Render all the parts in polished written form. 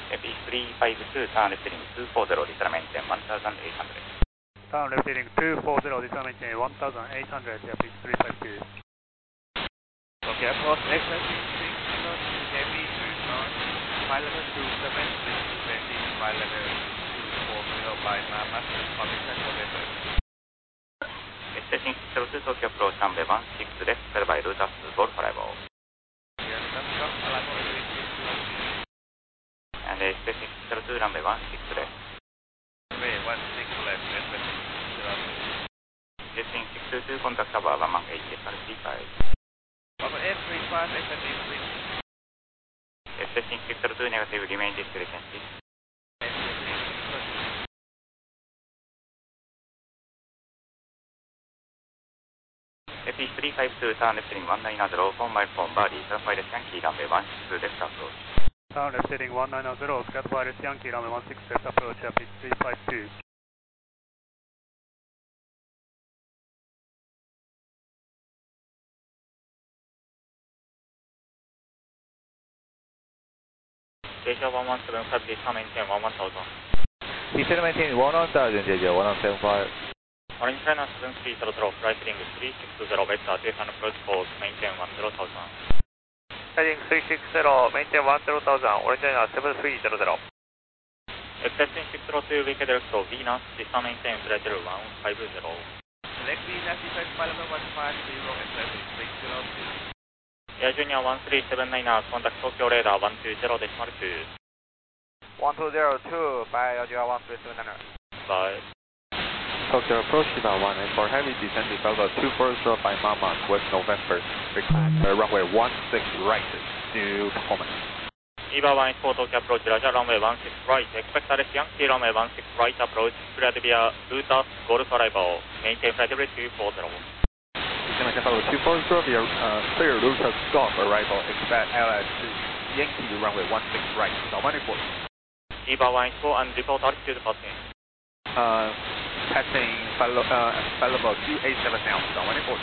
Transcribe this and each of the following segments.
AP352, turn left heading 240, determine maintain 1800. Turn left heading 240, determine maintain 1800, Airfield 352. Okay, approach exit 60, heavy to north, flight level 27, descending flight level 240 by master condition for level. Station 602, Tokyo approach runway 16 left, clear by route up to Golf arrival. Yes, that's up, arrival And station 602, runway 16 left. Runway 16 left, Station 622, contact tower 118 SR35. Over F35, SR35. Station 602, negative, remain destination 6. AP352, turn left heading 190, 4 mile from Bali, Sapphire Yankee, runway 16 left approach. Turn left heading 190, Sapphire Yankee, runway 16 left approach, Airfield 352. Station 1175, descend maintain 11,000. Descend maintain 11,000, JJ 1175. Orange China 7300, flight heading 360 vector, descend approach course, maintain 10,000. Heading 360, maintain 10,000, Orange China 7300. Accepting 602, wicked director, Venus, descend maintain flight level 150. Select Venus, defect flight level 150, and level 302. Air Junior 1379, contact Tokyo radar 120.2. 1202 by Air Junior 1379. Bye. Tokyo approach Shiba 1 and for heavy descent develop 240 by Mama, West November, runway 16 right, new performance. EVA 1 is 4 Tokyo approach, Raja runway 16 right, expect RS Yankee runway 16 right approach, cleared via Luta, Golf arrival, maintain flight level 240. Descend follow 240 via clear Luta Golf arrival, expect LS Yankee runway 16 right, Normal report. EVA 1 is 4 and report altitude passing. Passing follow level 287 now, Normal report.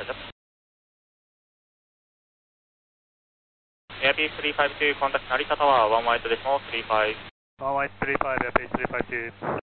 Airfield 352, contact Narita Tower 1 white decimal 35. 1 white 35, Airfield 352.